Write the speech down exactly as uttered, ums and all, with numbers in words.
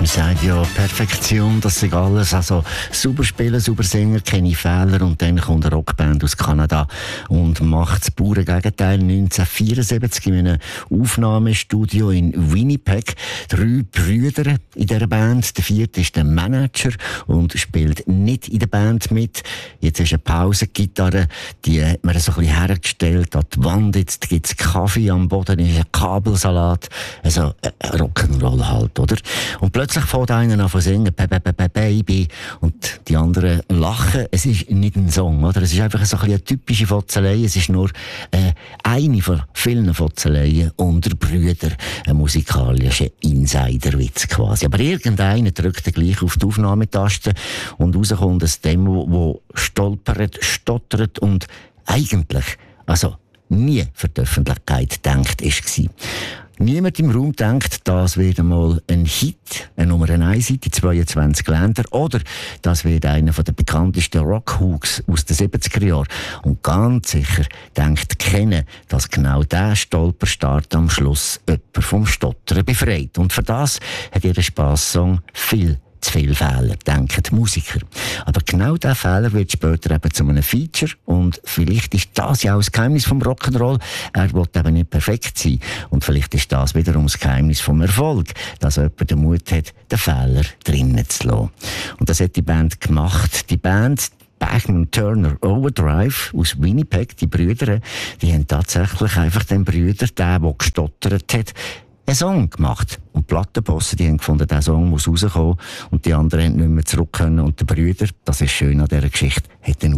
sagt ja, Perfektion, das ist alles. Also, super spielen, super singen, keine Fehler. Und dann kommt eine Rockband aus Kanada und macht das pure Gegenteil. neunzehnhundertvierundsiebzig in einem Aufnahmestudio in Winnipeg. Drei Brüder in dieser Band. Der vierte ist der Manager und spielt nicht in der Band mit. Jetzt ist eine Pause. Die Gitarre, die hat man so ein bisschen hergestellt an die Wand. Jetzt gibt es Kaffee am Boden, ist ein Kabelsalat. Also, äh, Rock'n'Roll halt, oder? Und plötzlich fängt einer an zu singen, Baby, und die anderen lachen. Es ist nicht ein Song, oder? Es ist einfach so ein bisschen eine typische Fotzelei. Es ist nur äh, eine von vielen Fotzeleien unter Brüdern. Ein musikalischer Insiderwitz quasi. Aber irgendeiner drückt dann gleich auf die Aufnahmetaste und rauskommt ein Demo, das stolpert, stottert und eigentlich, also nie für die Öffentlichkeit gedacht war. Niemand im Raum denkt, das wird einmal ein Hit, eine Nummer eins Hit in zweiundzwanzig Ländern, oder das wird einer der bekanntesten Rockhooks aus den siebziger Jahren. Und ganz sicher denkt keiner, dass genau dieser Stolperstart am Schluss jemand vom Stottern befreit. Und für das hat ihr Spass-Song viel zu viele Fehler, denken die Musiker. Aber genau dieser Fehler wird später eben zu einem Feature und vielleicht ist das ja auch das Geheimnis vom Rock'n'Roll. Er will eben nicht perfekt sein und vielleicht ist das wiederum das Geheimnis vom Erfolg, dass jemand den Mut hat, den Fehler drinnen zu lassen. Und das hat die Band gemacht. Die Band Bachman Turner Overdrive aus Winnipeg, die Brüder, die haben tatsächlich einfach den Brüder, der, der gestottert hat, einen Song gemacht. Und die Plattenbosse, die haben gefunden, dieser Song muss rauskommen. Und die anderen haben nicht mehr zurück können. Und der Brüder, das ist schön an dieser Geschichte, hat dann